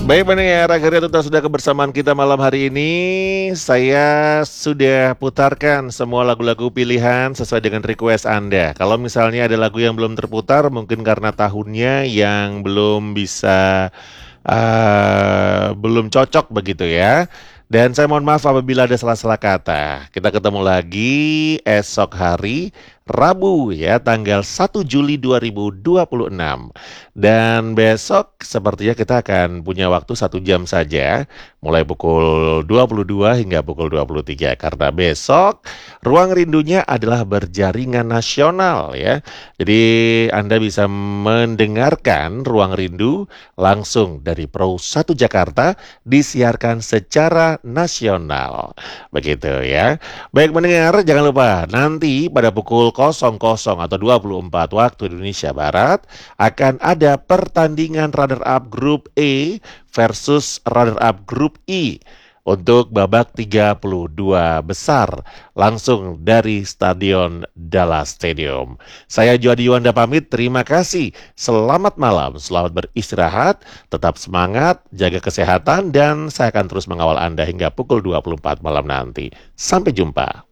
Baik pendengar, akhirnya tuntas sudah kebersamaan kita malam hari ini. Saya sudah putarkan semua lagu-lagu pilihan sesuai dengan request Anda. Kalau misalnya ada lagu yang belum terputar, mungkin karena tahunnya yang belum bisa, belum cocok begitu ya. Dan saya mohon maaf apabila ada salah-salah kata. Kita ketemu lagi esok hari, Rabu ya, tanggal 1 Juli 2026. Dan besok sepertinya kita akan punya waktu 1 jam saja, mulai pukul 22 hingga pukul 23. Karena besok ruang rindunya adalah berjaringan nasional ya. Jadi Anda bisa mendengarkan ruang rindu langsung dari Pro 1 Jakarta, disiarkan secara nasional. Begitu ya. Baik mendengar, jangan lupa nanti pada pukul 00 atau 24 waktu Indonesia Barat akan ada pertandingan runner-up grup E versus runner-up grup I untuk babak 32 besar langsung dari Stadion Dallas Stadium. Saya Juadi Yuanda pamit, terima kasih. Selamat malam, selamat beristirahat, tetap semangat, jaga kesehatan, dan saya akan terus mengawal Anda hingga pukul 24 malam nanti. Sampai jumpa.